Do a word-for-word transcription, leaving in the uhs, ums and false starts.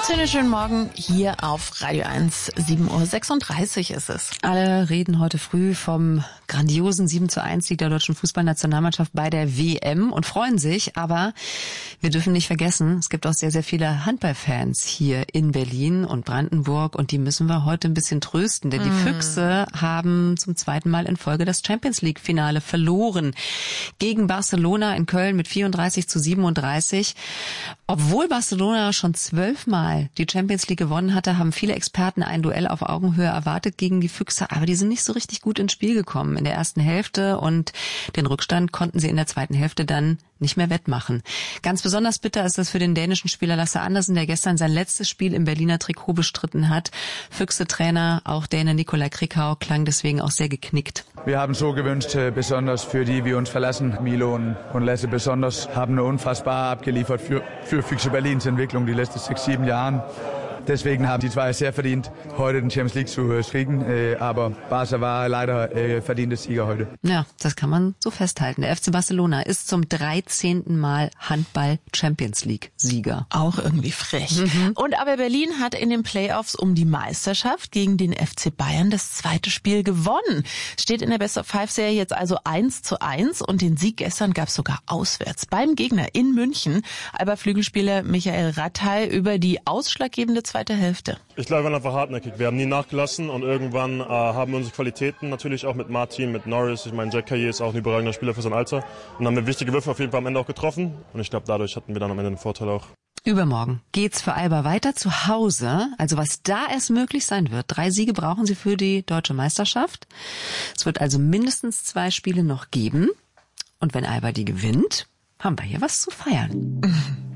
Schönen schönen Morgen hier auf Radio eins. sieben Uhr sechsunddreißig ist es. Alle reden heute früh vom grandiosen sieben zu eins Sieg der deutschen Fußballnationalmannschaft bei der W M und freuen sich. Aber wir dürfen nicht vergessen, es gibt auch sehr, sehr viele Handballfans hier in Berlin und Brandenburg und die müssen wir heute ein bisschen trösten. Denn die mm. Füchse haben zum zweiten Mal in Folge das Champions-League-Finale verloren. Gegen Barcelona in Köln mit vierunddreißig zu siebenunddreißig. Obwohl Barcelona schon zwölfmal die Champions League gewonnen hatte, haben viele Experten ein Duell auf Augenhöhe erwartet gegen die Füchse, aber die sind nicht so richtig gut ins Spiel gekommen in der ersten Hälfte und den Rückstand konnten sie in der zweiten Hälfte dann nicht mehr wettmachen. Ganz besonders bitter ist das für den dänischen Spieler Lasse Andersen, der gestern sein letztes Spiel im Berliner Trikot bestritten hat. Füchse-Trainer, auch Däne Nicolai Krickau, klang deswegen auch sehr geknickt. Wir haben so gewünscht, besonders für die, die uns verlassen, Milo und, und Lasse besonders, haben unfassbar abgeliefert für, für Füchse Berlins Entwicklung die letzten sechs, sieben Jahren. Deswegen haben die zwei sehr verdient, heute den Champions League zu kriegen. Aber Barca war leider äh, verdiente Sieger heute. Ja, das kann man so festhalten. Der F C Barcelona ist zum dreizehnten Mal Handball-Champions League-Sieger. Auch irgendwie frech. Mhm. Und aber Berlin hat in den Playoffs um die Meisterschaft gegen den F C Bayern das zweite Spiel gewonnen. Steht in der Best-of-Five-Serie jetzt also eins zu eins und den Sieg gestern gab es sogar auswärts beim Gegner in München. Aber Flügelspieler Michael Rattay über die ausschlaggebende zweite Hälfte. Ich glaube, wir waren einfach hartnäckig. Wir haben nie nachgelassen und irgendwann äh, haben wir unsere Qualitäten natürlich auch mit Martin, mit Norris. Ich meine, Jack Caillé ist auch ein überragender Spieler für sein Alter. Und haben wir wichtige Würfe auf jeden Fall am Ende auch getroffen. Und ich glaube, dadurch hatten wir dann am Ende den Vorteil auch. Übermorgen geht's für Alba weiter zu Hause. Also was da erst möglich sein wird. Drei Siege brauchen sie für die deutsche Meisterschaft. Es wird also mindestens zwei Spiele noch geben. Und wenn Alba die gewinnt, haben wir hier was zu feiern.